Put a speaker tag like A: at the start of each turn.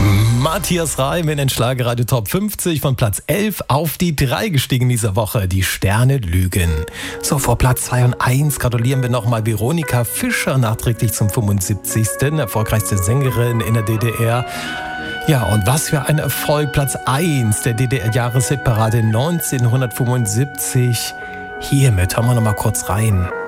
A: Matthias Reim in den Schlagerradio Top 50 von Platz 11 auf die 3 gestiegen dieser Woche. Die Sterne lügen. So, vor Platz 2 und 1 gratulieren wir nochmal Veronika Fischer nachträglich zum 75. Erfolgreichste Sängerin in der DDR. Ja, und was für ein Erfolg. Platz 1 der DDR-Jahreshitparade 1975. Hiermit hören wir nochmal kurz rein.